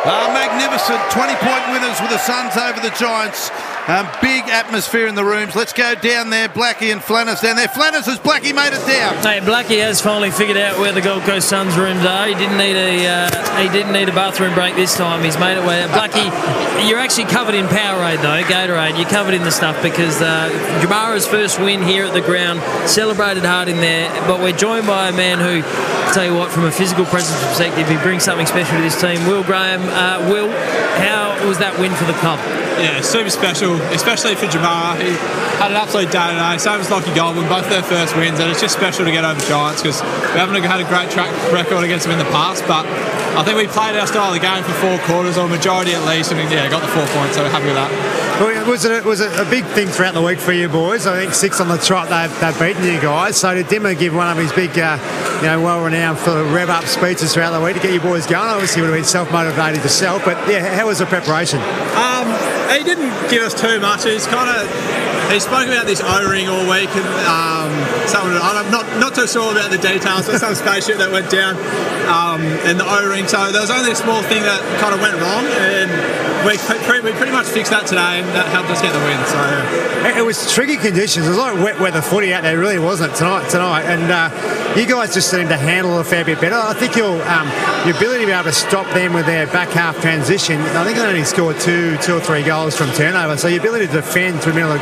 Magnificent 20-point winners with the Suns over the Giants. Big atmosphere in the rooms. Let's go down there. Blackie and Flanners down there. Flanners, has Blackie made it down? Hey, Blackie has finally figured out where the Gold Coast Suns rooms are. He didn't need a bathroom break this time. He's made it where Blackie, you're actually covered in Powerade though, Gatorade. You're covered in the stuff because Jamara's first win here at the ground, celebrated hard in there. But we're joined by a man who, I'll tell you what, from a physical presence perspective, he brings something special to this team. Will Graham. Will, how was that win for the club? Yeah, super special, especially for Jamara. He had an absolute day today. Same as Lockie Goldman, both their first wins, and it's just special to get over Giants because we haven't had a great track record against them in the past, but I think we played our style of the game for 4 quarters, or majority at least, and got the 4 points, so we're happy with that. Well, was it a big thing throughout the week for you boys? I think 6 on the trot, they've beaten you guys. So did Dimmer give one of his big, well-renowned for rev-up speeches throughout the week to get you boys going? Obviously, would have been self-motivated yourself, but yeah, how was the preparation? He didn't give us too much. He spoke about this O-ring all week, and I'm not too sure about the details, but some spaceship that went down in the O-ring. So there was only a small thing that kind of went wrong, and we pretty much fixed that today, and that helped us get the win. So it was tricky conditions. It was like wet weather footy out there. It really wasn't tonight, and you guys just seemed to handle it a fair bit better. I think your ability to be able to stop them with their back half transition. I think they only scored 2 or 3 goals from turnover. So your ability to defend through the middle of the